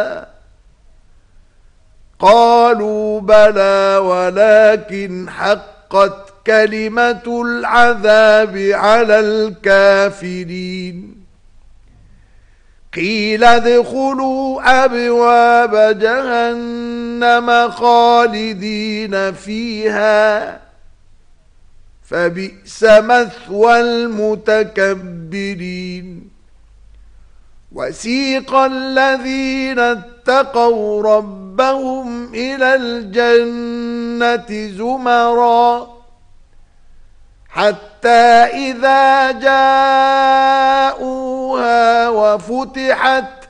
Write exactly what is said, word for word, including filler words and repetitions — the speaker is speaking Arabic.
قالوا بلى ولكن حقت كلمة العذاب على الكافرين قيل ادخلوا أبواب جهنم خالدين فيها فبئس مثوى المتكبرين وسيق الذين اتقوا ربهم إلى الجنة زمرا حتى إذا جاءوها وفتحت